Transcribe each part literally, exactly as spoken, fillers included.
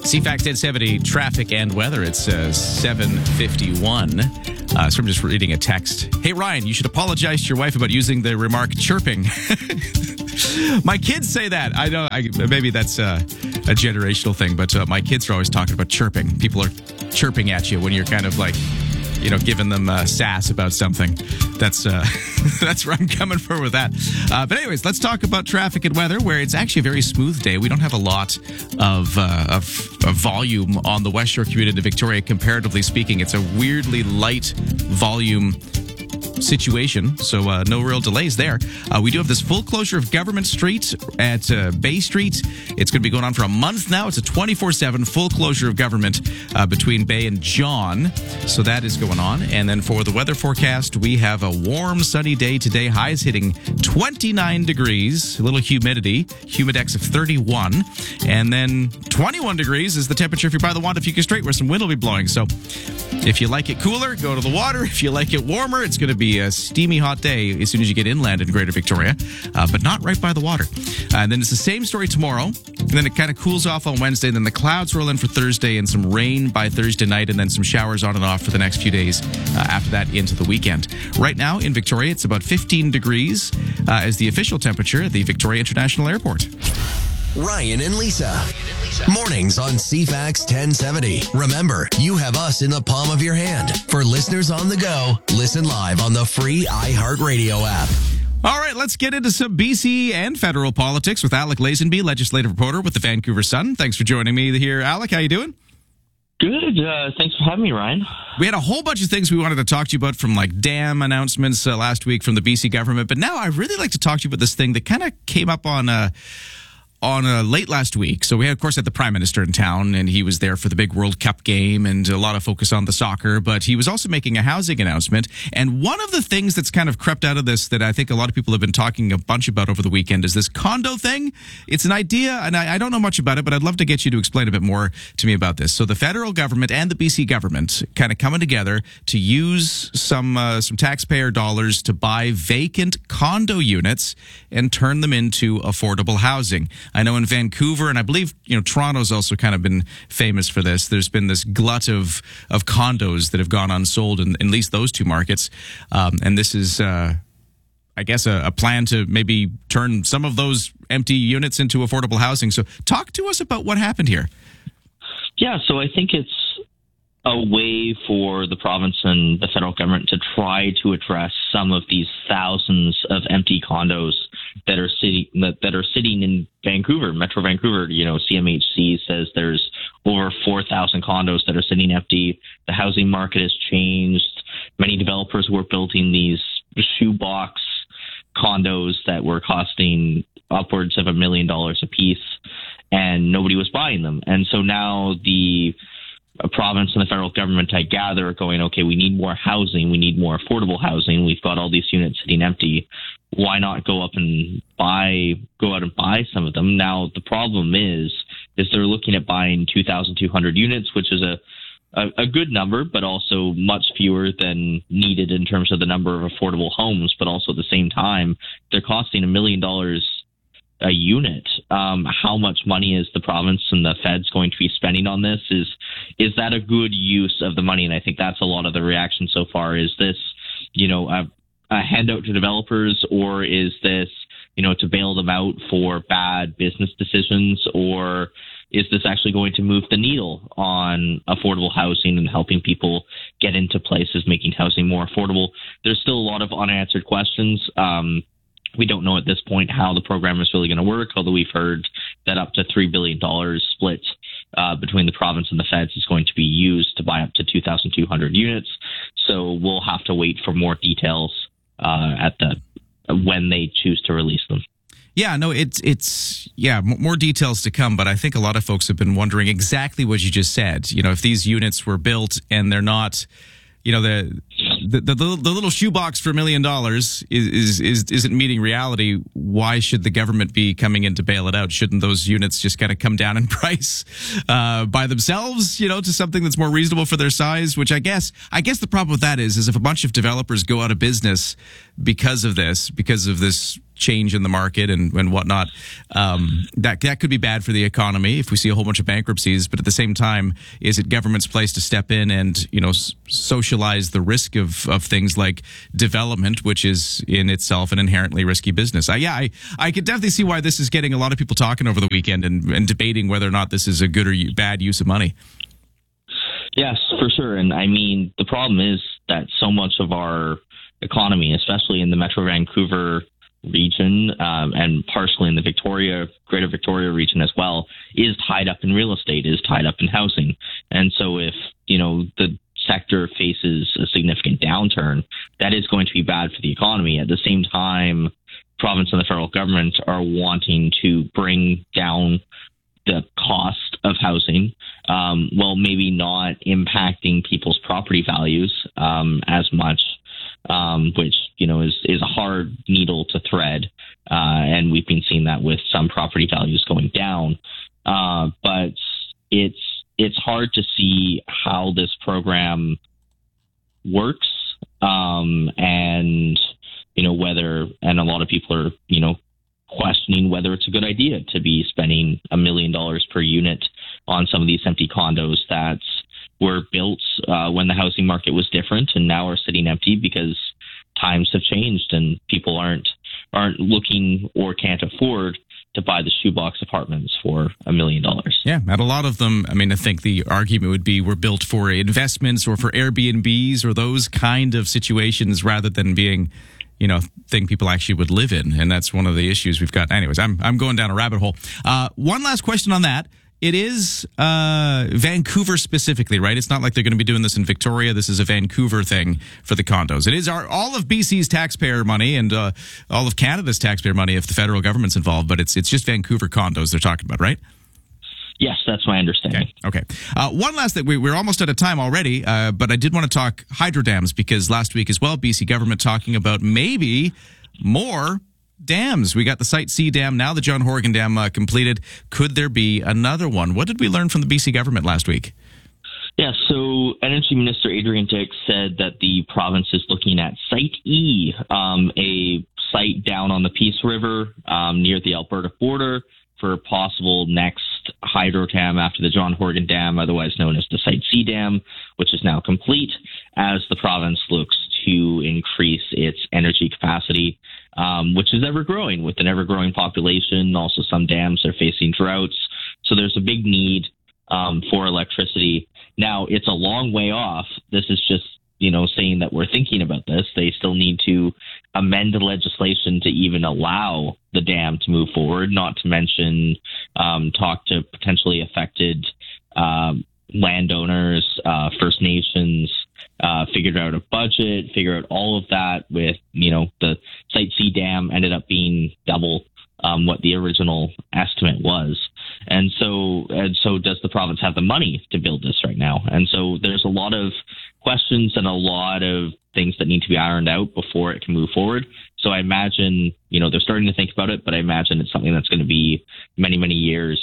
C FAX ten seventy traffic and weather. It's uh, seven fifty-one. Uh, so I'm just reading a text. Hey, Ryan, you should apologize to your wife about using the remark chirping. My kids say that. I know. I, maybe that's uh, a generational thing, but uh, my kids are always talking about chirping. People are chirping at you when you're kind of like, you know, giving them uh, sass about something. That's uh, that's where I'm coming for with that. Uh, but anyways, let's talk about traffic and weather, where it's actually a very smooth day. We don't have a lot of, uh, of, of volume on the West Shore commute into Victoria, comparatively speaking. It's a weirdly light volume situation, so uh, no real delays there. Uh, we do have this full closure of Government Street at uh, Bay Street. It's going to be going on for a month now. It's a twenty-four seven full closure of Government uh, between Bay and John. So that is going on. And then for the weather forecast, we have a warm, sunny day today. Highs hitting twenty-nine degrees, a little humidity, humidex of thirty-one. And then twenty-one degrees is the temperature if you're by the Wandafuka Strait, where some wind will be blowing. So if you like it cooler, go to the water. If you like it warmer, it's going to be a steamy hot day as soon as you get inland in Greater Victoria, uh, but not right by the water. Uh, and then it's the same story tomorrow, and then it kind of cools off on Wednesday, and then the clouds roll in for Thursday and some rain by Thursday night, and then some showers on and off for the next few days uh, after that into the weekend. Right now in Victoria, it's about fifteen degrees uh, as the official temperature at the Victoria International Airport. Ryan and Lisa. Mornings on C FAX ten seventy. Remember, you have us in the palm of your hand. For listeners on the go, listen live on the free iHeartRadio app. All right, let's get into some B C and federal politics with Alec Lazenby, legislative reporter with the Vancouver Sun. Thanks for joining me here, Alec. How you doing? Good. Uh, thanks for having me, Ryan. We had a whole bunch of things we wanted to talk to you about, from like dam announcements uh, last week from the B C government. But now I'd really like to talk to you about this thing that kind of came up on uh, on uh, late last week. So we, had, of course, had the Prime Minister in town, and he was there for the big World Cup game and a lot of focus on the soccer. But he was also making a housing announcement. And one of the things that's kind of crept out of this that I think a lot of people have been talking a bunch about over the weekend is this condo thing. It's an idea, and I, I don't know much about it, but I'd love to get you to explain a bit more to me about this. So the federal government and the B C government kind of coming together to use some uh, some taxpayer dollars to buy vacant condo units and turn them into affordable housing. I know in Vancouver, and I believe, you know, Toronto's also kind of been famous for this. There's been this glut of of condos that have gone unsold in, in at least those two markets. Um, and this is, uh, I guess, a, a plan to maybe turn some of those empty units into affordable housing. So talk to us about what happened here. Yeah, so I think it's a way for the province and the federal government to try to address some of these thousands of empty condos that are sitting that, that are sitting in Vancouver, Metro Vancouver. You know, C M H C says there's over four thousand condos that are sitting empty. The housing market has changed. Many developers were building these shoebox condos that were costing upwards of a million dollars a piece, and nobody was buying them. And so now the a province and the federal government, I gather, are going, okay, we need more housing. We need more affordable housing. We've got all these units sitting empty. Why not go up and buy, go out and buy some of them? Now, the problem is, is they're looking at buying two thousand two hundred units, which is a, a, a good number, but also much fewer than needed in terms of the number of affordable homes. But also at the same time, they're costing a million dollars a unit. Um, how much money is the province and the feds going to be spending on this? Is is that a good use of the money? And I think that's a lot of the reaction so far. Is this, you know, a, a handout to developers, or is this, you know, to bail them out for bad business decisions, or is this actually going to move the needle on affordable housing and helping people get into places, making housing more affordable? There's still a lot of unanswered questions. Um, We don't know at this point how the program is really going to work, although we've heard that up to three billion dollars split uh, between the province and the feds is going to be used to buy up to two thousand two hundred units. So we'll have to wait for more details uh, at the when they choose to release them. Yeah, no, it's, it's yeah, m- more details to come, but I think a lot of folks have been wondering exactly what you just said. You know, if these units were built and they're not, you know, the the the, the little shoebox for a million dollars is, is is isn't meeting reality, why should the government be coming in to bail it out? Shouldn't those units just kind of come down in price uh, by themselves, you know, to something that's more reasonable for their size? Which I guess I guess the problem with that is is if a bunch of developers go out of business because of this, because of this change in the market and, and whatnot. Um, that that could be bad for the economy if we see a whole bunch of bankruptcies. But at the same time, is it government's place to step in and, you know, s- socialize the risk of, of things like development, which is in itself an inherently risky business? I, yeah, I, I could definitely see why this is getting a lot of people talking over the weekend and, and debating whether or not this is a good or bad use of money. Yes, for sure. And I mean, the problem is that so much of our economy, especially in the Metro Vancouver region um, and partially in the Victoria, Greater Victoria region as well, is tied up in real estate, is tied up in housing. And so if, you know, the sector faces a significant downturn, that is going to be bad for the economy. At the same time, province and the federal government are wanting to bring down the cost of housing, um, while maybe not impacting people's property values um, as much, um, which, you know, is, is a hard needle to thread. Uh, and we've been seeing that with some property values going down. Uh, but it's it's hard to see how this program works, um, and, you know, whether, and a lot of people are, you know, questioning whether it's a good idea to be spending a million dollars per unit on some of these empty condos that were built uh, when the housing market was different and now are sitting empty because times have changed and people aren't aren't looking or can't afford to buy the shoebox apartments for a million dollars. Yeah, and a lot of them, I mean, I think the argument would be we're built for investments or for Airbnbs or those kind of situations rather than being, you know, thing people actually would live in. And that's one of the issues we've got. Anyways, I'm I'm going down a rabbit hole. Uh, one last question on that. It is uh, Vancouver specifically, right? It's not like they're going to be doing this in Victoria. This is a Vancouver thing for the condos. It is our all of B C's taxpayer money and uh, all of Canada's taxpayer money if the federal government's involved, but it's it's just Vancouver condos they're talking about, right? Yes, that's my understanding. Okay. okay. Uh, one last thing. We, we're almost out of time already, uh, but I did want to talk hydro dams because last week as well, B C government talking about maybe more dams. We got the Site C dam, now the John Horgan Dam uh, completed. Could there be another one? What did we learn from the B C government last week? Yeah, so Energy Minister Adrian Dix said that the province is looking at Site E, um, a site down on the Peace River um, near the Alberta border, for a possible next hydro dam after the John Horgan Dam, otherwise known as the Site C Dam, which is now complete, as the province looks to increase its energy capacity, um, which is ever-growing with an ever-growing population. Also, some dams are facing droughts, so there's a big need um, for electricity. Now, it's a long way off. This is just, you know, saying that we're thinking about this. They still need to amend the legislation to even allow the dam to move forward, not to mention um, talk to potentially affected um, landowners, uh, First Nations, uh, figured out a budget, figure out all of that with, you know, the Site C dam ended up being double um, what the original estimate was. And so, and so does the province have the money to build this right now? And so there's a lot of questions and a lot of things that need to be ironed out before it can move forward. So I imagine, you know, they're starting to think about it, but I imagine it's something that's going to be many, many years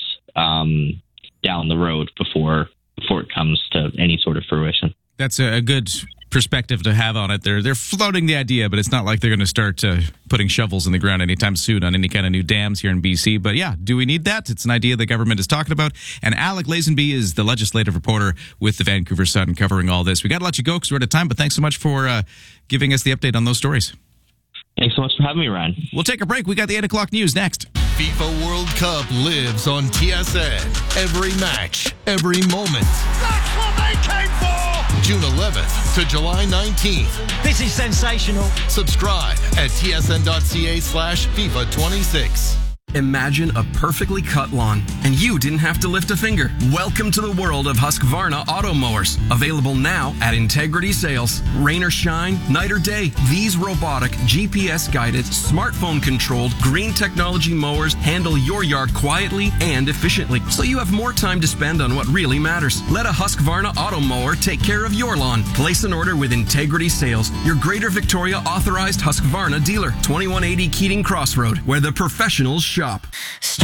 um, down the road before before it comes to any sort of fruition. That's a good perspective to have on it. They're they're floating the idea, but it's not like they're going to start uh, putting shovels in the ground anytime soon on any kind of new dams here in B C. But yeah, do we need that? It's an idea the government is talking about. And Alec Lazenby is the legislative reporter with the Vancouver Sun covering all this. We got to let you go because we're out of time, but thanks so much for uh, giving us the update on those stories. Thanks so much for having me, Ryan. We'll take a break. We got the eight o'clock news next. FIFA World Cup lives on T S N. Every match, every moment. That's what they came for! June eleventh to July nineteenth. This is sensational. Subscribe at tsn.ca slash FIFA 26. Imagine a perfectly cut lawn, and you didn't have to lift a finger. Welcome to the world of Husqvarna auto mowers. Available now at Integrity Sales. Rain or shine, night or day, these robotic, G P S-guided, smartphone-controlled, green technology mowers handle your yard quietly and efficiently, so you have more time to spend on what really matters. Let a Husqvarna auto mower take care of your lawn. Place an order with Integrity Sales, your Greater Victoria authorized Husqvarna dealer. twenty-one eighty Keating Crossroad, where the professionals shop.